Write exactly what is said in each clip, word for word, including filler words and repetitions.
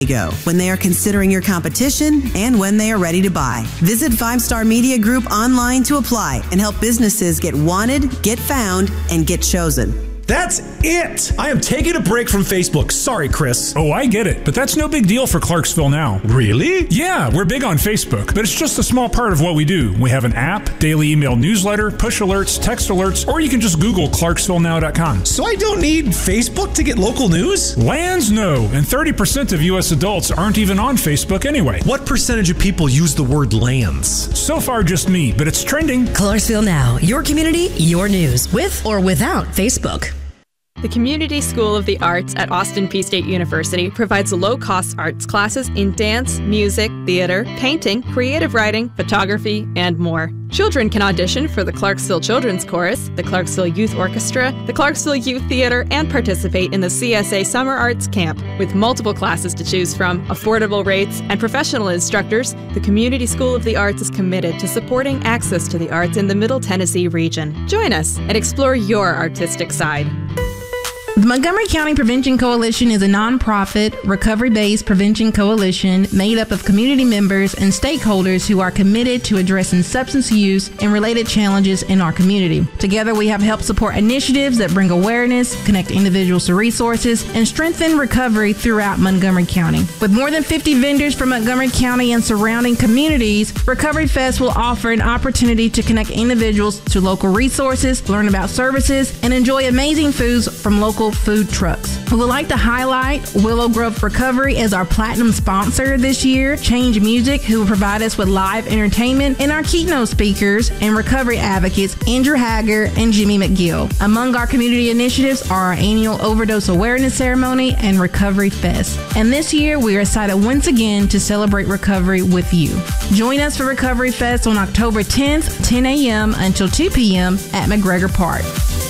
go when they are considering your competition and when they are ready to buy. Visit Five Star Media Group online to apply and help businesses get wanted, get found, and get chosen. That's it! I am taking a break from Facebook. Sorry, Chris. Oh, I get it, but that's no big deal for Clarksville Now. Really? Yeah, we're big on Facebook, but it's just a small part of what we do. We have an app, daily email newsletter, push alerts, text alerts, or you can just Google Clarksville Now dot com. So I don't need Facebook to get local news? Lands, no, and thirty percent of U S adults aren't even on Facebook anyway. What percentage of people use the word lands? So far, just me, but it's trending. Clarksville Now, your community, your news, with or without Facebook. The Community School of the Arts at Austin Peay State University provides low-cost arts classes in dance, music, theater, painting, creative writing, photography, and more. Children can audition for the Clarksville Children's Chorus, the Clarksville Youth Orchestra, the Clarksville Youth Theater, and participate in the C S A Summer Arts Camp. With multiple classes to choose from, affordable rates, and professional instructors, the Community School of the Arts is committed to supporting access to the arts in the Middle Tennessee region. Join us and explore your artistic side. The Montgomery County Prevention Coalition is a nonprofit, recovery-based prevention coalition made up of community members and stakeholders who are committed to addressing substance use and related challenges in our community. Together, we have helped support initiatives that bring awareness, connect individuals to resources, and strengthen recovery throughout Montgomery County. With more than fifty vendors from Montgomery County and surrounding communities, Recovery Fest will offer an opportunity to connect individuals to local resources, learn about services, and enjoy amazing foods from local food trucks. We would like to highlight Willow Grove Recovery as our platinum sponsor this year, Change Music, who will provide us with live entertainment, and our keynote speakers and recovery advocates, Andrew Hager and Jimmy McGill. Among our community initiatives are our annual overdose awareness ceremony and Recovery Fest. And this year, we are excited once again to celebrate recovery with you. Join us for Recovery Fest on October tenth, ten a.m. until two p.m. at McGregor Park.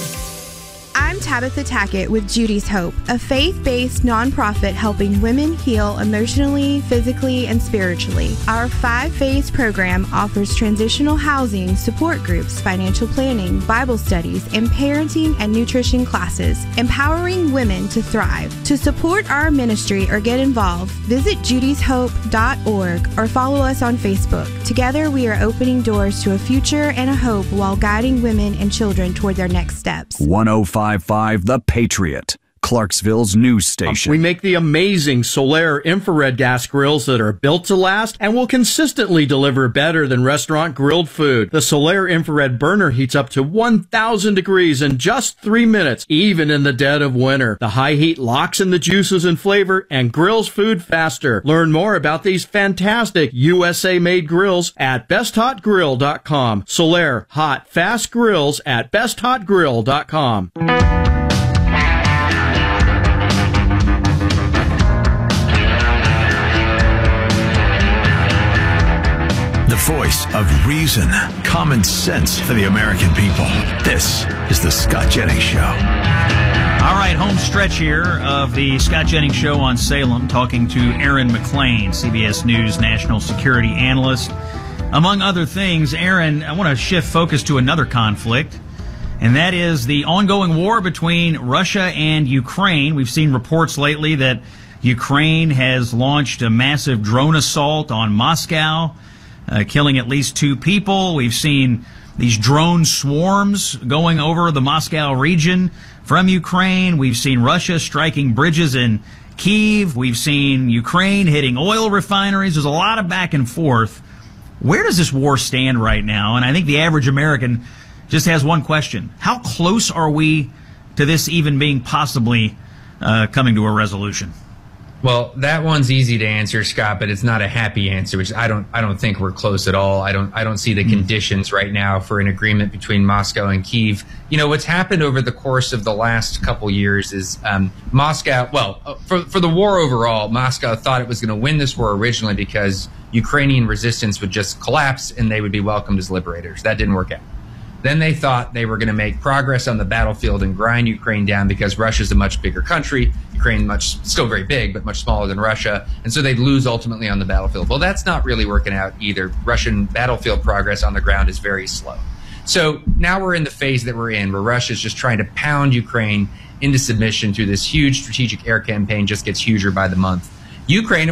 I'm Tabitha Tackett with Judy's Hope, a faith-based nonprofit helping women heal emotionally, physically, and spiritually. Our five-phase program offers transitional housing, support groups, financial planning, Bible studies, and parenting and nutrition classes, empowering women to thrive. To support our ministry or get involved, visit judys hope dot org or follow us on Facebook. Together, we are opening doors to a future and a hope while guiding women and children toward their next steps. one oh five point five The Patriot, Clarksville's news station. We make the amazing Solaire infrared gas grills that are built to last and will consistently deliver better than restaurant grilled food. The Solaire infrared burner heats up to one thousand degrees in just three minutes, even in the dead of winter. The high heat locks in the juices and flavor and grills food faster. Learn more about these fantastic U S A-made grills at best hot grill dot com. Solaire hot, fast grills at best hot grill dot com. The voice of reason, common sense for the American people. This is the Scott Jennings Show. All right, home stretch here of the Scott Jennings Show on Salem, talking to Aaron McClain, C B S News national security analyst. Among other things, Aaron, I want to shift focus to another conflict, and that is the ongoing war between Russia and Ukraine. We've seen reports lately that Ukraine has launched a massive drone assault on Moscow, Uh, killing at least two people. We've seen these drone swarms going over the Moscow region from Ukraine. We've seen Russia striking bridges in Kyiv. We've seen Ukraine hitting oil refineries. There's a lot of back and forth. Where does this war stand right now? And I think the average American just has one question. How close are we to this even being possibly uh, coming to a resolution? Well, that one's easy to answer, Scott, but it's not a happy answer, which I don't I don't think we're close at all. I don't I don't see the mm. conditions right now for an agreement between Moscow and Kyiv. You know, what's happened over the course of the last couple years is um, Moscow, well, for for the war overall, Moscow thought it was going to win this war originally because Ukrainian resistance would just collapse and they would be welcomed as liberators. That didn't work out. Then they thought they were going to make progress on the battlefield and grind Ukraine down because Russia's a much bigger country. Ukraine much still very big, but much smaller than Russia. And so they'd lose ultimately on the battlefield. Well, that's not really working out either. Russian battlefield progress on the ground is very slow. So now we're in the phase that we're in where Russia's just trying to pound Ukraine into submission through this huge strategic air campaign, just gets huger by the month. Ukraine